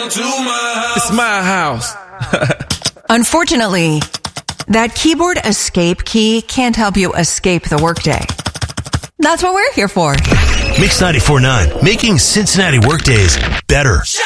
It's my house. Unfortunately, that keyboard escape key can't help you escape the workday. That's what we're here for. Mix 94.9, making Cincinnati workdays better.